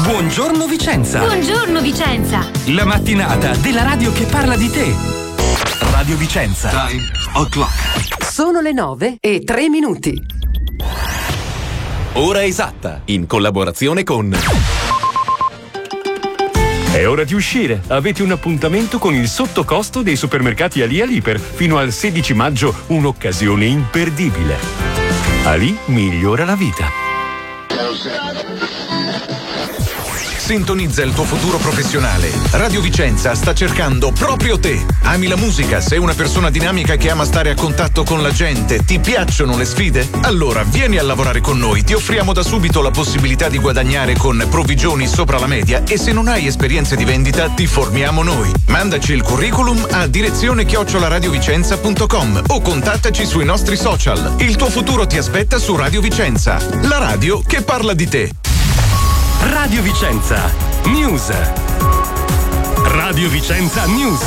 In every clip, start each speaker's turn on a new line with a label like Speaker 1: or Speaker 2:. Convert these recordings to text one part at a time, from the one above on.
Speaker 1: Buongiorno Vicenza.
Speaker 2: Buongiorno Vicenza.
Speaker 1: La mattinata della radio che parla di te. Radio Vicenza. Time o'clock.
Speaker 3: Sono le 9:03.
Speaker 1: Ora esatta, in collaborazione con...
Speaker 4: È ora di uscire. Avete un appuntamento con il sottocosto dei supermercati Ali Aliper. Fino al 16 maggio un'occasione imperdibile. Ali migliora la vita.
Speaker 5: Sintonizza il tuo futuro professionale. Radio Vicenza sta cercando proprio te. Ami la musica? Sei una persona dinamica che ama stare a contatto con la gente? Ti piacciono le sfide? Allora vieni a lavorare con noi. Ti offriamo da subito la possibilità di guadagnare con provvigioni sopra la media e se non hai esperienze di vendita ti formiamo noi. Mandaci il curriculum a direzione@radiovicenza.com o contattaci sui nostri social. Il tuo futuro ti aspetta su Radio Vicenza, la radio che parla di te.
Speaker 1: Radio Vicenza News. Radio Vicenza News.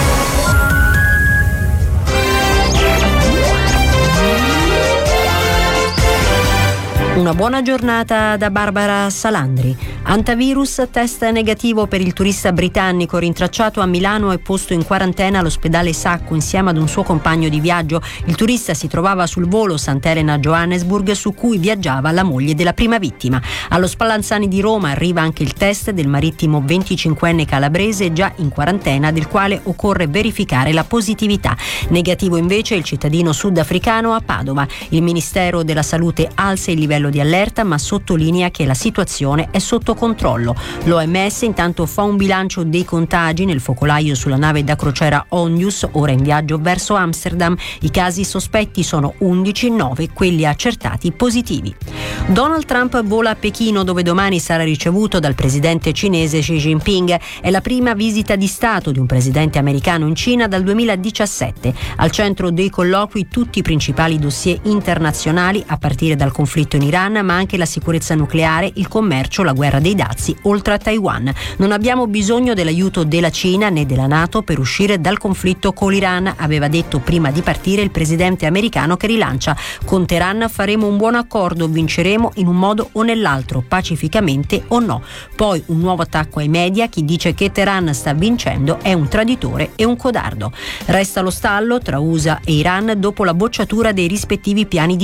Speaker 6: Una buona giornata da Barbara Salandri. Antivirus, test negativo per il turista britannico rintracciato a Milano e posto in quarantena all'ospedale Sacco insieme ad un suo compagno di viaggio. Il turista si trovava sul volo Sant'Elena-Johannesburg su cui viaggiava la moglie della prima vittima. Allo Spallanzani di Roma arriva anche il test del marittimo 25enne calabrese già in quarantena, del quale occorre verificare la positività. Negativo invece il cittadino sudafricano a Padova. Il Ministero della Salute alza il livello di allerta ma sottolinea che la situazione è sotto controllo. L'OMS intanto fa un bilancio dei contagi nel focolaio sulla nave da crociera Ondius, ora in viaggio verso Amsterdam. I casi sospetti sono 11, 9 quelli accertati positivi. Donald Trump vola a Pechino, dove domani sarà ricevuto dal presidente cinese Xi Jinping. È la prima visita di Stato di un presidente americano in Cina dal 2017. Al centro dei colloqui tutti i principali dossier internazionali, a partire dal conflitto in Iran, ma anche la sicurezza nucleare, il commercio, la guerra dei dazi, oltre a Taiwan. Non abbiamo bisogno dell'aiuto della Cina né della NATO per uscire dal conflitto con l'Iran, aveva detto prima di partire il presidente americano, che rilancia: con Teheran faremo un buon accordo, vinceremo in un modo o nell'altro, pacificamente o no. Poi un nuovo attacco ai media: chi dice che Teheran sta vincendo è un traditore e un codardo. Resta lo stallo tra USA e Iran dopo la bocciatura dei rispettivi piani di